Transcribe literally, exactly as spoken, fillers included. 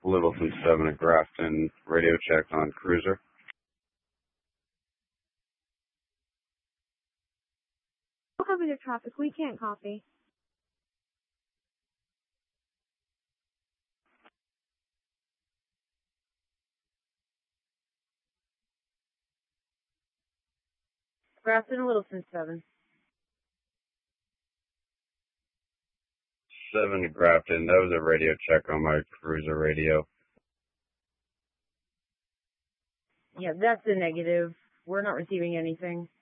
Littleton seven at Grafton, radio check on cruiser. Copy the traffic. We can't copy. Grafton, Littleton seven. seven to Grafton, that was a radio check on my cruiser radio. Yeah, that's a negative. We're not receiving anything.